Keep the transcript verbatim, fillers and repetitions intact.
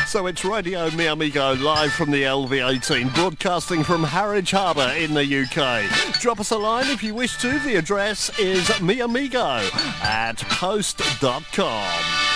So it's Radio Mi Amigo live from the L V eighteen, broadcasting from Harwich Harbour in the U K. Drop us a line if you wish to. The address is miamigo at post dot com.